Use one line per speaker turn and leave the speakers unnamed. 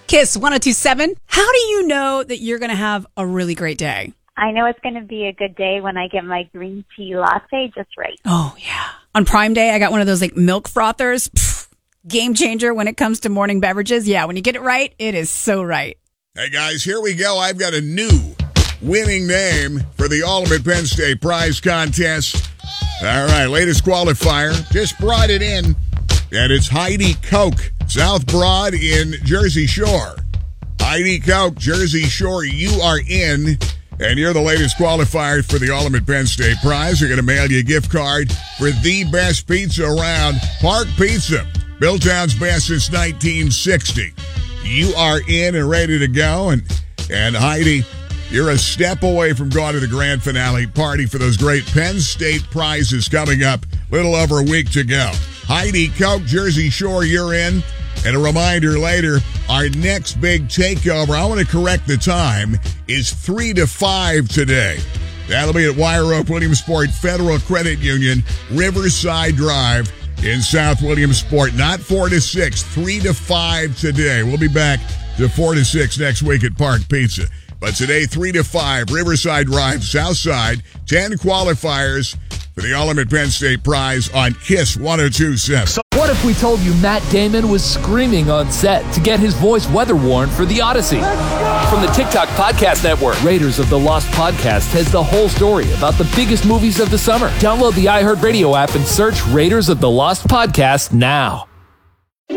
Kiss 102.7. How do you know that you're going to have a really great day?
I know it's going to be a good day when I get my green tea latte just right.
Oh, yeah. On Prime Day, I got one of those like milk frothers. Game changer when it comes to morning beverages. Yeah, when you get it right, it is so right.
Hey, guys, here we go. I've got a new winning name for the Ultimate Penn State Prize Contest. All right, latest qualifier. Just brought it in, and it's Heidi Koch, South Broad in Jersey Shore. Heidi Koch, Jersey Shore, you are in, and you're the latest qualifier for the Ultimate Penn State Prize. We're going to mail you a gift card for the best pizza around, Park Pizza, Milltown's best since 1960. You are in and ready to go, and Heidi, you're a step away from going to the grand finale party for those great Penn State prizes coming up. Little over a week to go. Heidi Koch, Jersey Shore, you're in. And a reminder later, our next big takeover, I want to correct the time, is 3 to 5 today. That'll be at Wire Oak Williamsport Federal Credit Union, Riverside Drive in South Williamsport. Not 4 to 6, 3 to 5 today. We'll be back to 4 to 6 next week at Park Pizza. But today, 3 to 5, Riverside Drive, Southside, 10 qualifiers for the Ultimate Penn State Prize on KISS 102.7.
So what if we told you Matt Damon was screaming on set to get his voice weather-worn for The Odyssey? From the TikTok Podcast Network, Raiders of the Lost Podcast has the whole story about the biggest movies of the summer. Download the iHeartRadio app and search Raiders of the Lost Podcast now.